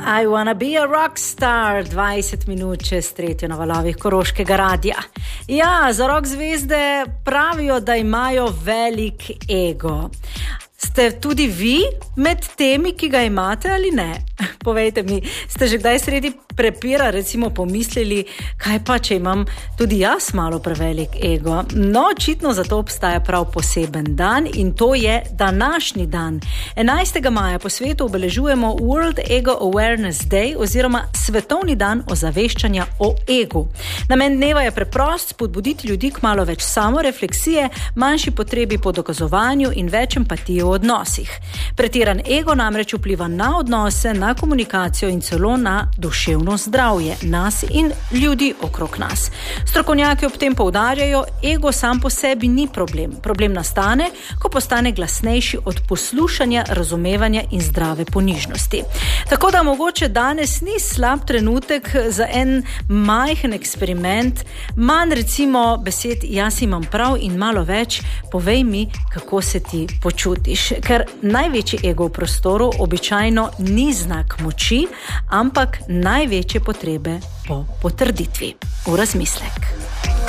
I wanna be a rockstar, 20 minut čez 3 na valovih Koroškega radia. Ja, za rock zvezde pravijo, da imajo velik ego. Ste tudi vi med temi, ki ga imate ali ne? Povejte mi, ste že kdaj sredi prepira recimo pomislili, kaj pa, če imam tudi jaz malo prevelik ego? No, očitno zato obstaja prav poseben dan in to je današnji dan. 11. maja po svetu obeležujemo World Ego Awareness Day oziroma Svetovni dan ozaveščanja o egu. Namen dneva je preprost, spodbuditi ljudi k malo več samorefleksije, manjši potrebi po dokazovanju in več empatije v odnosih. Pretiran ego namreč vpliva na odnose, na komunikacijo in celo na duševno zdravje nas in ljudi okrog nas. Strokovnjaki ob tem poudarjajo, ego sam po sebi ni problem. Problem nastane, ko postane glasnejši od poslušanja, razumevanja in zdrave ponižnosti. Tako da mogoče danes ni slab trenutek za en majhen eksperiment, manj recimo besed jaz imam prav in malo več povej mi, kako se ti počutiš. Ker največji ego v prostoru običajno ni znak moči, ampak največje potrebe po potrditvi. V razmislek.